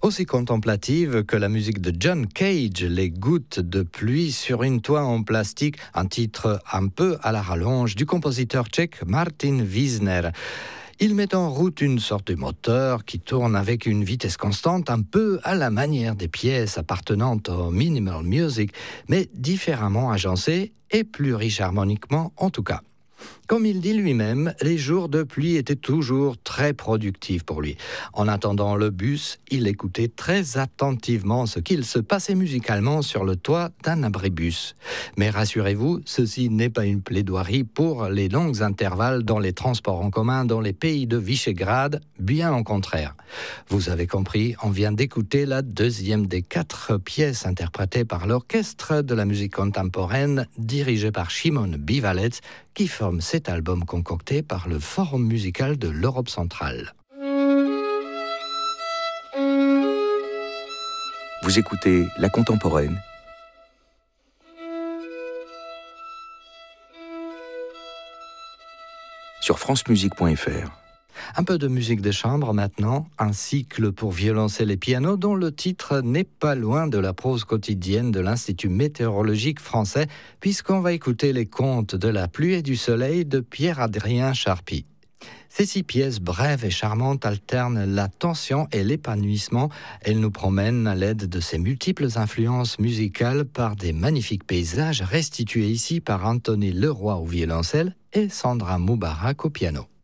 Aussi contemplative que la musique de John Cage, Les gouttes de pluie sur une toile en plastique, un titre un peu à la rallonge du compositeur tchèque Martin Wiesner. Il met en route une sorte de moteur qui tourne avec une vitesse constante, un peu à la manière des pièces appartenant au minimal music, mais différemment agencées et plus riches harmoniquement en tout cas. Comme il dit lui-même, les jours de pluie étaient toujours très productifs pour lui. En attendant le bus, il écoutait très attentivement ce qu'il se passait musicalement sur le toit d'un abribus. Mais rassurez-vous, ceci n'est pas une plaidoirie pour les longs intervalles dans les transports en commun dans les pays de Visegrad, bien au contraire. Vous avez compris, on vient d'écouter la deuxième des 4 pièces interprétées par l'orchestre de la musique contemporaine dirigé par Šimon Bivalec, qui forme cet album concocté par le Forum musical de l'Europe centrale. Vous écoutez La Contemporaine sur francemusique.fr. Un peu de musique de chambre maintenant, un cycle pour violoncelle et piano dont le titre n'est pas loin de la prose quotidienne de l'Institut météorologique français, puisqu'on va écouter les contes de la pluie et du soleil de Pierre-Adrien Charpy. Ces 6 pièces brèves et charmantes alternent la tension et l'épanouissement. Elles nous promènent à l'aide de ces multiples influences musicales par des magnifiques paysages restitués ici par Anthony Leroy au violoncelle et Sandra Moubarak au piano.